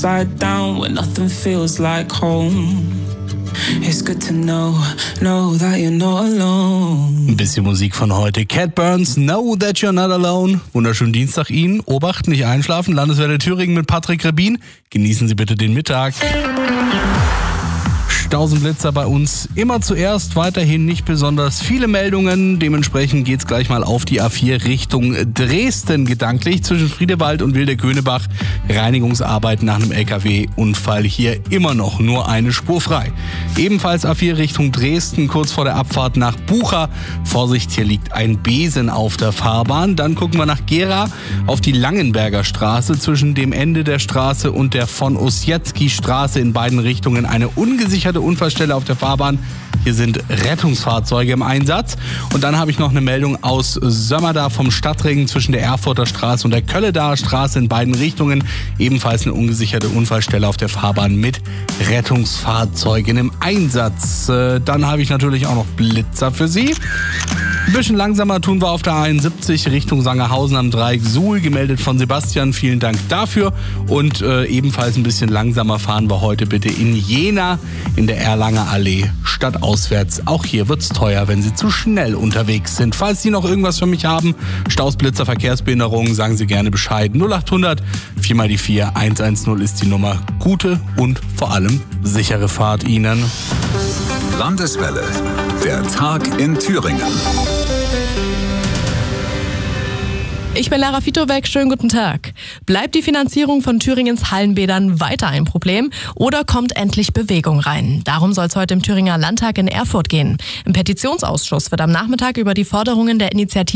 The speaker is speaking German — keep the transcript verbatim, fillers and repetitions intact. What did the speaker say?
Side down when nothing feels like home. It's good to know, know that you're not alone. Ein bisschen Musik von heute. Cat Burns, Know That You're Not Alone. Wunderschönen Dienstag Ihnen. Obacht, nicht einschlafen. Landeswelle Thüringen mit Patrick Rebin. Genießen Sie bitte den Mittag. Stausenblitzer bei uns immer zuerst, weiterhin nicht besonders viele Meldungen. Dementsprechend geht's gleich mal auf die A vier Richtung Dresden gedanklich. Zwischen Friedewald und Wildekönigbach Reinigungsarbeiten nach einem L K W-Unfall. Hier immer noch nur eine Spur frei. Ebenfalls A vier Richtung Dresden, kurz vor der Abfahrt nach Bucha. Vorsicht, hier liegt ein Besen auf der Fahrbahn. Dann gucken wir nach Gera auf die Langenberger Straße. Zwischen dem Ende der Straße und der von Ossietzky Straße in beiden Richtungen eine ungesicherte Unfallstelle auf der Fahrbahn. Hier sind Rettungsfahrzeuge im Einsatz. Und dann habe ich noch eine Meldung aus Sömmerda vom Stadtring zwischen der Erfurter Straße und der Kölledaer Straße in beiden Richtungen. Ebenfalls eine ungesicherte Unfallstelle auf der Fahrbahn mit Rettungsfahrzeugen im Einsatz. Dann habe ich natürlich auch noch Blitzer für Sie. Ein bisschen langsamer tun wir auf der A einundsiebzig Richtung Sangerhausen am Dreieck Suhl, gemeldet von Sebastian. Vielen Dank dafür. Und äh, ebenfalls ein bisschen langsamer fahren wir heute bitte in Jena in der Erlanger Allee stadtauswärts. Auch hier wird's teuer, wenn Sie zu schnell unterwegs sind. Falls Sie noch irgendwas für mich haben, Staus, Blitzer, Verkehrsbehinderungen, sagen Sie gerne Bescheid. null acht hundert vier mal die vier eins eins null ist die Nummer. Gute und vor allem sichere Fahrt Ihnen. Landeswelle, der Tag in Thüringen. Ich bin Lara Fitowek, schönen guten Tag. Bleibt die Finanzierung von Thüringens Hallenbädern weiter ein Problem oder kommt endlich Bewegung rein? Darum soll es heute im Thüringer Landtag in Erfurt gehen. Im Petitionsausschuss wird am Nachmittag über die Forderungen der Initiative